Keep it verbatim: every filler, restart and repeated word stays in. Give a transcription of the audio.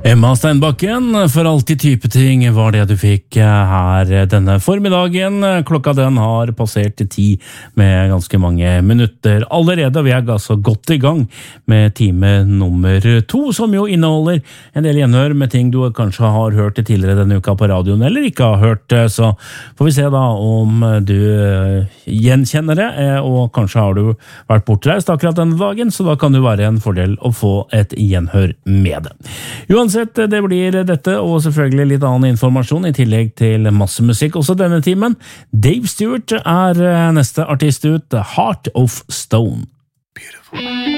Emma Steinbakken, for alltid type ting var det du fikk her denne formiddagen. Klokka den har passert ti med ganske mange minutter allerede. Vi er altså godt i gang med time nummer to, som jo inneholder en del gjenhør med ting du kanskje har hørt tidligere denne uka på radioen, eller ikke har hørt. Så får vi se da om du gjenkjenner det, og kanskje har du vært bortreist akkurat denne dagen, så da kan det være en fordel å få et gjenhør med det. Uansett, det blir dette, og selvfølgelig litt annen informasjon i tillegg til masse musikk også denne timen. Dave Stewart er neste artist ut, Heart of Stone. Beautiful.